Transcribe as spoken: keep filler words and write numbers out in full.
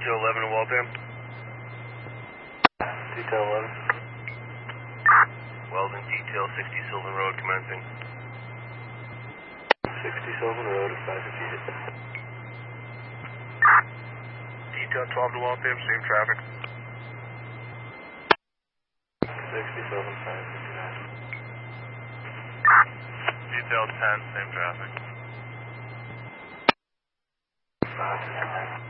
Detail eleven to Waltham. Detail eleven. Weldon, detail sixty Sylvan Road commencing. sixty Sylvan Road at five fifty. Detail twelve to Waltham, same traffic. sixty Sylvan, five fifty-nine. Detail ten, same traffic. five fifty-nine.